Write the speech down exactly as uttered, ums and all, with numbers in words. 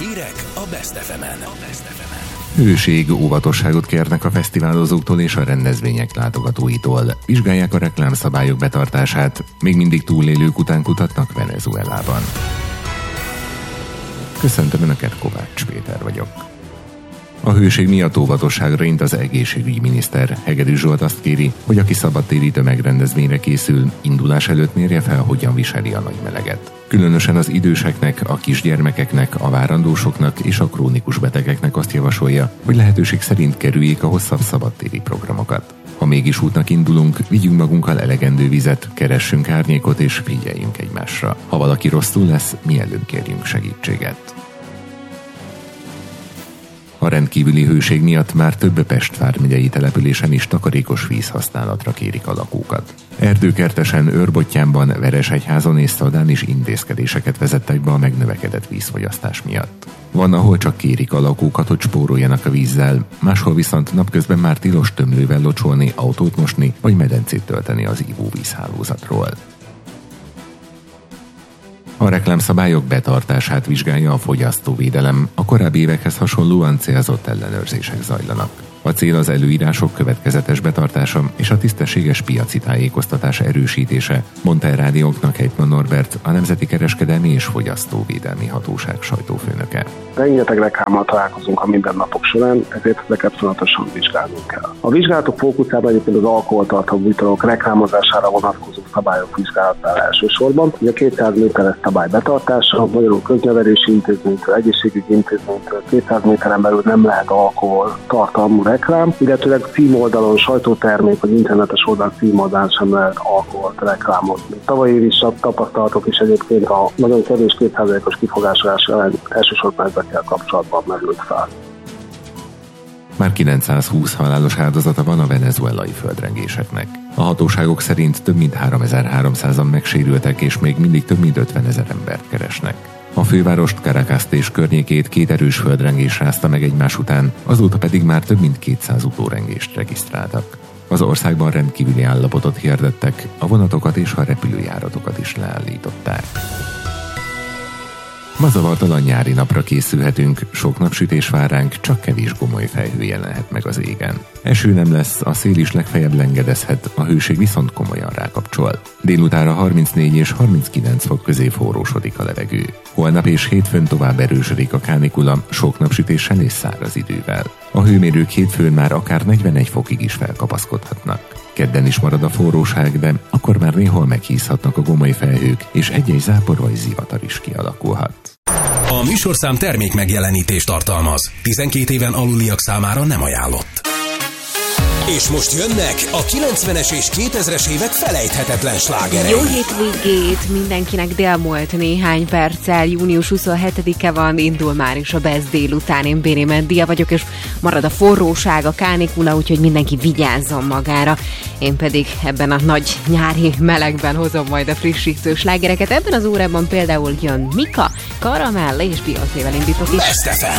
Hírek a Best ef emen. Hőség, óvatosságot kérnek a fesztiválozóktól és a rendezvények látogatóitól. Vizsgálják a reklámszabályok betartását, még mindig túlélők után kutatnak Venezuelában. Köszöntöm Önöket, Kovács Péter vagyok. A hőség miatt óvatosságra int az egészségügyi miniszter. Hegedűs Zsolt azt kéri, hogy aki szabadtéri tömegrendezvényre készül, indulás előtt mérje fel, hogyan viseli a nagy meleget. Különösen az időseknek, a kisgyermekeknek, a várandósoknak és a krónikus betegeknek azt javasolja, hogy lehetőség szerint kerüljék a hosszabb szabadtéri programokat. Ha mégis útnak indulunk, vigyünk magunkkal elegendő vizet, keressünk árnyékot és figyeljünk egymásra. Ha valaki rosszul lesz, mielőbb kérjünk segítséget. A rendkívüli hőség miatt már több Pest vármegyei településen is takarékos vízhasználatra kérik a lakókat. Erdőkertesen, Őrbottyánban, Veresegyházon és Szadán is intézkedéseket vezettek be a megnövekedett vízfogyasztás miatt. Van, ahol csak kérik a lakókat, hogy spóroljanak a vízzel, máshol viszont napközben már tilos tömlővel locsolni, autót mosni vagy medencét tölteni az ivóvízhálózatról. A reklámszabályok betartását vizsgálja a fogyasztóvédelem, a korábbi évekhez hasonlóan célzott ellenőrzések zajlanak. A cél az előírások következetes betartása és a tisztességes piaci tájékoztatás erősítése, mondta el rádiónknak Heitmann Norbert, a Nemzeti Kereskedelmi és Fogyasztóvédelmi Hatóság sajtófőnöke. Rengeteg reklámmal találkozunk a mindennapok során, ezért ezeket folyamatosan vizsgálnunk kell. A vizsgálatok fókuszában egyébként az alkoholtartalmú italok reklámozására vonatkozó szabályok vizsgálatára elsősorban. Ugye a kétszáz méteres szabály betartása, magyarul köznevelési intézménytől, egészségügyi intézménytől kétszáz méteren belül nem lehet alkoholtartalmú reklám, illetőleg címoldalon, sajtótermék vagy internetes oldal címoldalán sem lehet alkoholt reklámozni. Tavaly év is a tapasztalatok is egyébként a nagyon kevés két százalékos kifogásolás ellen elsősorban ezekkel kapcsolatban merült fel. Már kilencszázhúsz halálos áldozata van a venezuelai földrengéseknek. A hatóságok szerint több mint háromezer-háromszázan megsérültek, és még mindig több mint ötvenezer embert keresnek. A fővárost, Caracast és környékét két erős földrengés rázta meg egymás után, azóta pedig már több mint kétszáz utórengést regisztráltak. Az országban rendkívüli állapotot hirdettek, a vonatokat és a repülőjáratokat is leállították. Ma zavartalan nyári napra készülhetünk, sok napsütés vár ránk, csak kevés gomoly felhő jelenhet meg az égen. Eső nem lesz, a szél is legfeljebb lengedezhet, a hőség viszont komolyan rákapcsol. Délutára harmincnégy és harminckilenc fok közé forrósodik a levegő. Holnap és hétfőn tovább erősödik a kánikula, sok napsütéssel és száraz idővel. A hőmérők hétfőn már akár negyvenegy fokig is felkapaszkodhatnak. Kedden is marad a forróság, de akkor már néhol meghízhatnak a gomoly felhők, és egy-egy zápor vagy zivatar is kialakulhat. A műsorszám termék megjelenítést tartalmaz. tizenkét éven aluliak számára nem ajánlott. És most jönnek a kilencvenes és kétezres évek felejthetetlen slágerei. Jó hétvégét mindenkinek, délmúlt néhány perccel, június huszonhetedike van, indul már is a Best délután. Én Béri Mendia vagyok, és marad a forróság, a kánikula, úgyhogy mindenki vigyázzon magára. Én pedig ebben a nagy nyári melegben hozom majd a frissítő slágereket. Ebben az órában például jön Mika, Karamell és Beyoncével indítok is. Best ef em.